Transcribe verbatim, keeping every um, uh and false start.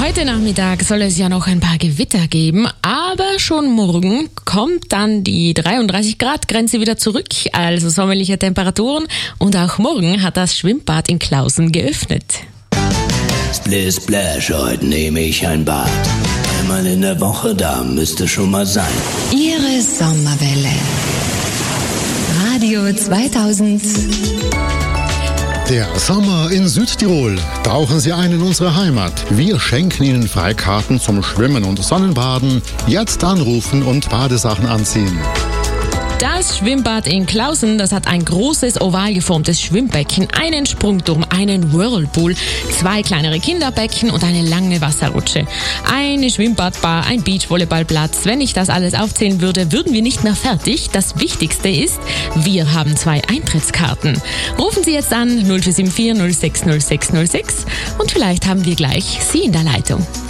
Heute Nachmittag soll es ja noch ein paar Gewitter geben, aber schon morgen kommt dann die dreiunddreißig Grad Grenze wieder zurück, also sommerliche Temperaturen, und auch morgen hat das Schwimmbad in Klausen geöffnet. Splish Splash, heute nehme ich ein Bad. Einmal in der Woche, da müsste schon mal sein. Ihre Sommerwelle. Radio zweitausend. Der Sommer in Südtirol. Tauchen Sie ein in unsere Heimat. Wir schenken Ihnen Freikarten zum Schwimmen und Sonnenbaden. Jetzt anrufen und Badesachen anziehen. Das Schwimmbad in Klausen, das hat ein großes oval geformtes Schwimmbecken, einen Sprungturm, einen Whirlpool, zwei kleinere Kinderbecken und eine lange Wasserrutsche. Eine Schwimmbadbar, ein Beachvolleyballplatz. Wenn ich das alles aufzählen würde, würden wir nicht mehr fertig. Das Wichtigste ist, wir haben zwei Eintrittskarten. Rufen Sie jetzt an null vier sieben vier null sechs null sechs null sechs und vielleicht haben wir gleich Sie in der Leitung.